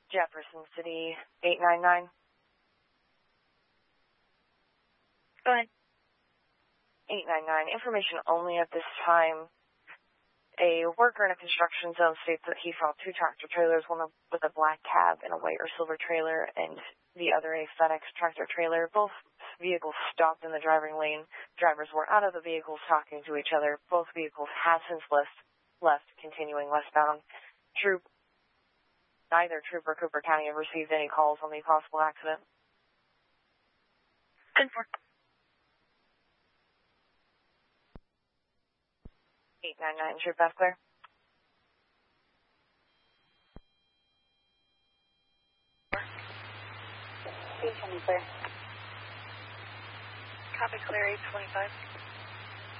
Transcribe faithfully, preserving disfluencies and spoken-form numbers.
Jefferson City, eight nine nine. Go ahead. eight nine nine. Information only at this time. A worker in a construction zone states that he saw two tractor trailers, one with a black cab and a white or silver trailer, and the other a FedEx tractor trailer. Both vehicles stopped in the driving lane. Drivers were out of the vehicles talking to each other. Both vehicles have since left, left continuing westbound. Troop, neither Troop or Cooper County have received any calls on the possible accident. ten four. eight nine nine, Troop, that's clear. eight twenty clear. Copy clear, eight twenty-five.